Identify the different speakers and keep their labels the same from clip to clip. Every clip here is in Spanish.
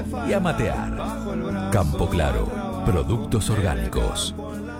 Speaker 1: y a matear. Campo Claro, productos orgánicos.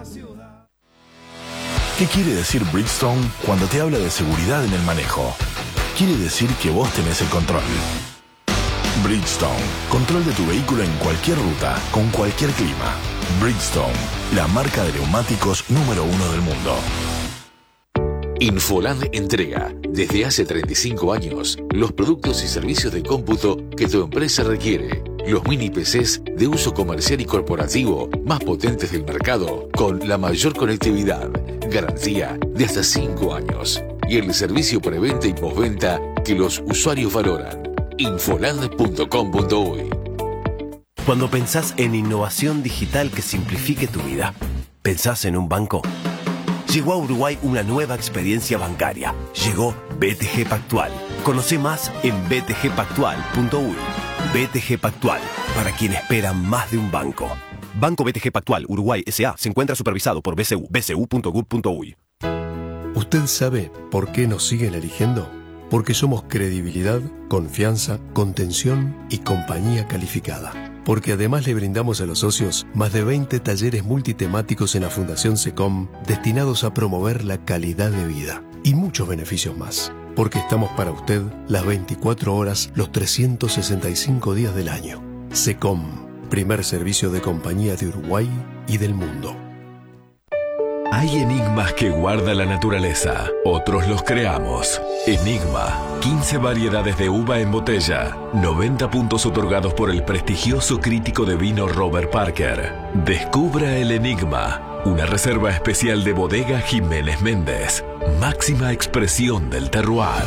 Speaker 2: ¿Qué quiere decir Bridgestone cuando te habla de seguridad en el manejo? Quiere decir que vos tenés el control. Bridgestone, control de tu vehículo en cualquier ruta, con cualquier clima. Bridgestone, la marca de neumáticos número 1 del mundo.
Speaker 3: Infoland entrega, desde hace 35 años, los productos y servicios de cómputo que tu empresa requiere. Los mini PCs de uso comercial y corporativo más potentes del mercado, con la mayor conectividad, garantía de hasta 5 años y el servicio preventa y postventa que los usuarios valoran. Infoland.com.uy.
Speaker 4: Cuando pensás en innovación digital que simplifique tu vida, ¿pensás en un banco? Llegó a Uruguay una nueva experiencia bancaria. Llegó BTG Pactual. Conoce más en btgpactual.uy. BTG Pactual, para quien espera más de un banco. Banco BTG Pactual, Uruguay S.A. se encuentra supervisado por BCU, bcu.gov.uy.
Speaker 5: ¿Usted sabe por qué nos siguen eligiendo? Porque somos credibilidad, confianza, contención y compañía calificada. Porque además le brindamos a los socios más de 20 talleres multitemáticos en la Fundación SECOM destinados a promover la calidad de vida y muchos beneficios más. Porque estamos para usted las 24 horas, los 365 días del año. SECOM, primer servicio de compañía de Uruguay y del mundo.
Speaker 1: Hay enigmas que guarda la naturaleza, otros los creamos. Enigma, 15 variedades de uva en botella, 90 puntos otorgados por el prestigioso crítico de vino Robert Parker. Descubra el enigma, una reserva especial de Bodega Jiménez Méndez, máxima expresión del terroir.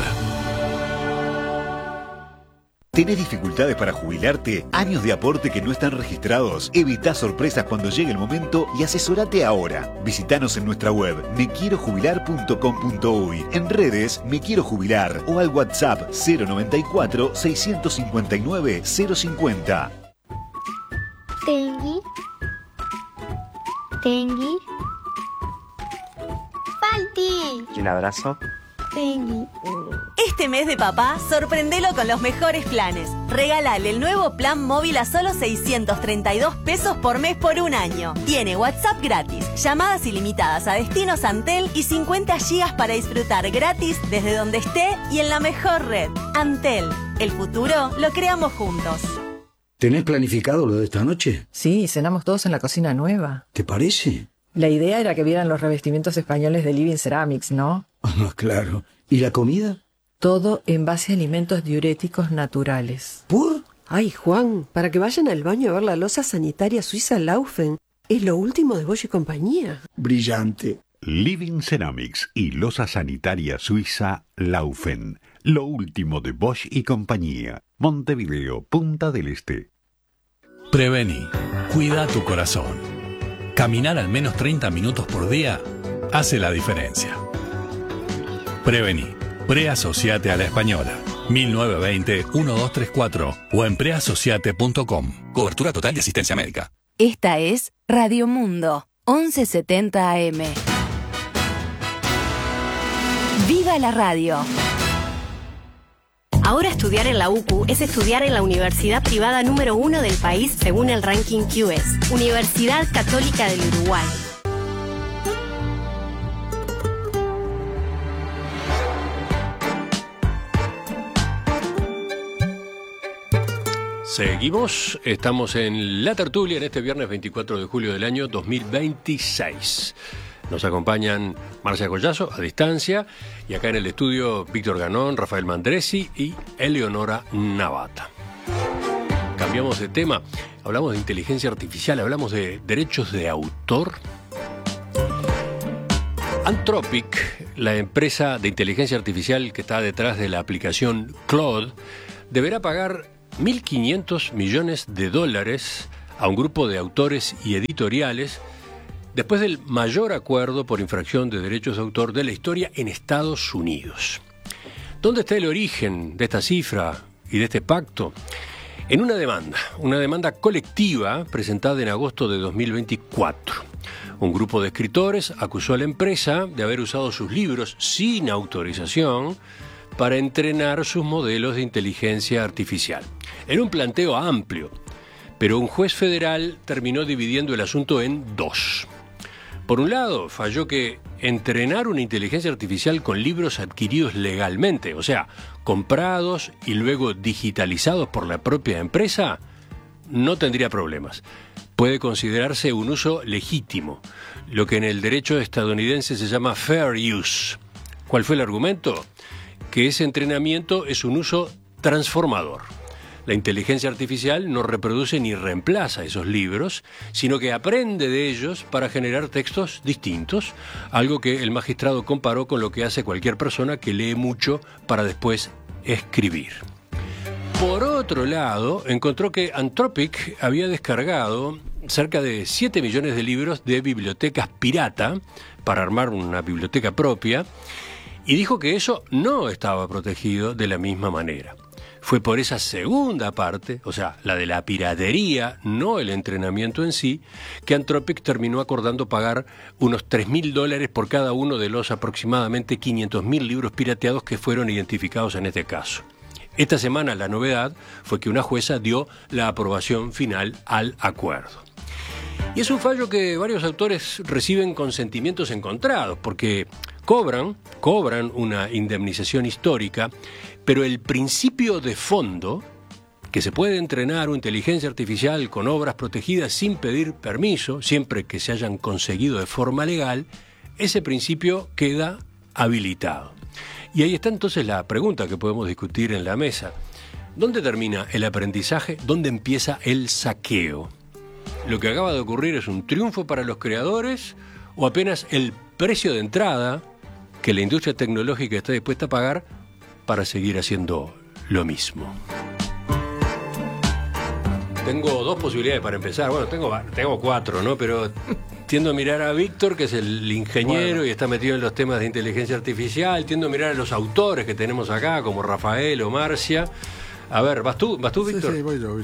Speaker 6: ¿Tenés dificultades para jubilarte? ¿Años de aporte que no están registrados? Evita sorpresas cuando llegue el momento y asesorate ahora. Visítanos en nuestra web mequierojubilar.com.uy, en redes Me Quiero Jubilar o al WhatsApp 094 659 050.
Speaker 7: Tengui. Tengui. Falti.
Speaker 8: ¿Y un abrazo?
Speaker 7: Tengui.
Speaker 9: Este mes de papá, sorprendelo con los mejores planes. Regálale el nuevo plan móvil a solo 632 pesos por mes por un año. Tiene WhatsApp gratis, llamadas ilimitadas a destinos Antel y 50 gigas para disfrutar gratis desde donde esté y en la mejor red. Antel, el futuro lo creamos juntos.
Speaker 10: ¿Tenés planificado lo de esta noche?
Speaker 11: Sí, cenamos todos en la cocina nueva.
Speaker 10: ¿Te parece?
Speaker 11: La idea era que vieran los revestimientos españoles de Living Ceramics, ¿no?
Speaker 10: Ah, claro. ¿Y la comida?
Speaker 11: Todo en base a alimentos diuréticos naturales.
Speaker 10: ¿Por?
Speaker 12: Ay, Juan, para que vayan al baño a ver la loza sanitaria suiza Laufen. Es lo último de Bosch y compañía.
Speaker 10: Brillante.
Speaker 13: Living Ceramics y loza sanitaria suiza Laufen. Lo último de Bosch y compañía. Montevideo, Punta del Este.
Speaker 1: Prevení. Cuida tu corazón. Caminar al menos 30 minutos por día hace la diferencia. Prevení. Preasociate a la Española. 1920-1234 o en preasociate.com. Cobertura total de asistencia médica.
Speaker 14: Esta es Radio Mundo, 1170 AM. ¡Viva la radio!
Speaker 15: Ahora estudiar en la UCU es estudiar en la universidad privada número 1 del país según el ranking QS, Universidad Católica del Uruguay.
Speaker 16: Seguimos, estamos en La Tertulia en este viernes 24 de julio del año 2026. Nos acompañan Marcia Collazo a distancia y acá en el estudio Víctor Ganón, Rafael Mandresi y Eleonora Navata. Cambiamos de tema, hablamos de inteligencia artificial, hablamos de derechos de autor. Anthropic, la empresa de inteligencia artificial que está detrás de la aplicación Claude, deberá pagar $1.500 millones a un grupo de autores y editoriales después del mayor acuerdo por infracción de derechos de autor de la historia en Estados Unidos. ¿Dónde está el origen de esta cifra y de este pacto? En una demanda colectiva presentada en agosto de 2024. Un grupo de escritores acusó a la empresa de haber usado sus libros sin autorización para entrenar sus modelos de inteligencia artificial. Era un planteo amplio, pero un juez federal terminó dividiendo el asunto en dos. Por un lado, falló que entrenar una inteligencia artificial con libros adquiridos legalmente, o sea, comprados y luego digitalizados por la propia empresa, no tendría problemas. Puede considerarse un uso legítimo, lo que en el derecho estadounidense se llama fair use. ¿Cuál fue el argumento? Que ese entrenamiento es un uso transformador. La inteligencia artificial no reproduce ni reemplaza esos libros, sino que aprende de ellos para generar textos distintos, algo que el magistrado comparó con lo que hace cualquier persona que lee mucho para después escribir. Por otro lado, encontró que Anthropic había descargado cerca de 7 millones de libros de bibliotecas pirata para armar una biblioteca propia, y dijo que eso no estaba protegido de la misma manera. Fue por esa segunda parte, o sea, la de la piratería, no el entrenamiento en sí, que Anthropic terminó acordando pagar unos $3.000 por cada uno de los aproximadamente 500.000 libros pirateados que fueron identificados en este caso. Esta semana la novedad fue que una jueza dio la aprobación final al acuerdo. Y es un fallo que varios autores reciben con sentimientos encontrados, porque cobran una indemnización histórica, pero el principio de fondo, que se puede entrenar una inteligencia artificial con obras protegidas sin pedir permiso, siempre que se hayan conseguido de forma legal, ese principio queda habilitado. Y ahí está entonces la pregunta que podemos discutir en la mesa. ¿Dónde termina el aprendizaje? ¿Dónde empieza el saqueo? ¿Lo que acaba de ocurrir es un triunfo para los creadores o apenas el precio de entrada que la industria tecnológica está dispuesta a pagar para seguir haciendo lo mismo? Tengo dos posibilidades para empezar. Bueno, tengo cuatro, ¿no? Pero tiendo a mirar a Víctor, que es el ingeniero y está metido en los temas de inteligencia artificial. Tiendo a mirar a los autores que tenemos acá, como Rafael o Marcia. A ver, ¿vas tú, Víctor?
Speaker 8: Sí, voy yo.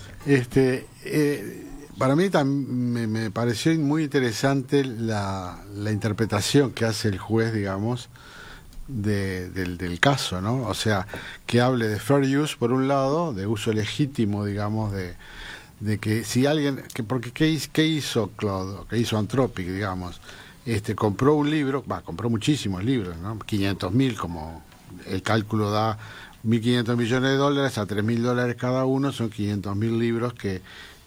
Speaker 8: Para mí me pareció muy interesante la interpretación que hace el juez, digamos, del caso, ¿no? O sea, que hable de fair use por un lado, de uso legítimo, digamos, de que si alguien, porque ¿qué hizo Claude? ¿Qué hizo Anthropic, digamos? Compró un libro, compró muchísimos libros, ¿no? 500.000, como el cálculo da, $1.500 millones a $3.000 cada uno, son 500.000 libros que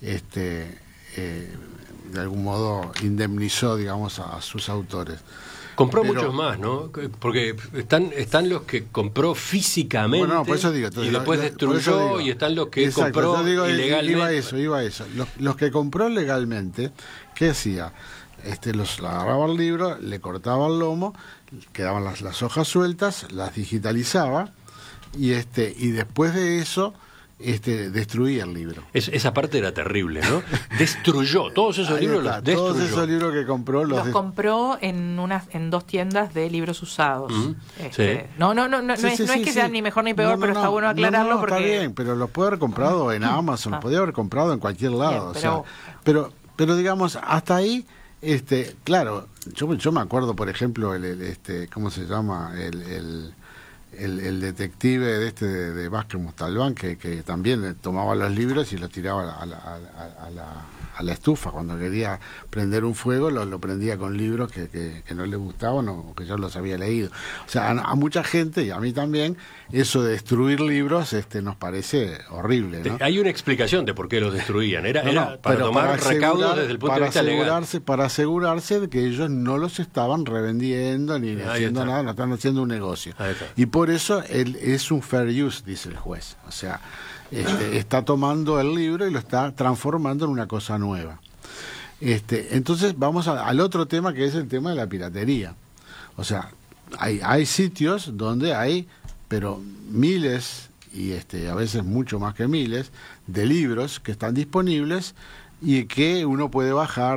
Speaker 8: de algún modo indemnizó, digamos, a sus autores.
Speaker 16: Compró muchos más, ¿no? Porque están los que compró físicamente,
Speaker 8: por eso digo, entonces,
Speaker 16: y después destruyó, y están los que
Speaker 8: exacto,
Speaker 16: compró ilegalmente.
Speaker 8: Iba a eso. Los que compró legalmente, ¿qué hacía? Agarraba el libro, le cortaba el lomo, quedaban las hojas sueltas, las digitalizaba, y después de eso destruía el libro.
Speaker 16: Esa parte era terrible, ¿no? Destruyó todos esos libros, los destruyó.
Speaker 8: Todos esos libros que compró
Speaker 11: los compró en dos tiendas de libros usados.
Speaker 16: Sí.
Speaker 11: No es que sean ni mejor ni peor, pero está bueno aclararlo porque
Speaker 8: está bien, pero los puede haber comprado en Amazon, podía haber comprado en cualquier lado, bien, pero digamos hasta ahí. Claro, yo me acuerdo, por ejemplo, ¿cómo se llama? El detective de Vázquez Montalbán, que también tomaba los libros y los tiraba a la estufa. Cuando quería prender un fuego, lo prendía con libros que no le gustaban o que yo los había leído. O sea, a mucha gente, y a mí también, eso de destruir libros nos parece horrible, ¿no?
Speaker 16: Hay una explicación de por qué los destruían. Era para tomar recaudos desde el punto de vista legal.
Speaker 8: Para asegurarse de que ellos no los estaban revendiendo ni haciendo nada, no están haciendo un negocio. Y por eso es un fair use, dice el juez. O sea, está tomando el libro y lo está transformando en una cosa nueva. Entonces vamos al otro tema, que es el tema de la piratería. O sea, hay sitios donde hay, pero miles, y a veces mucho más que miles, de libros que están disponibles y que uno puede bajar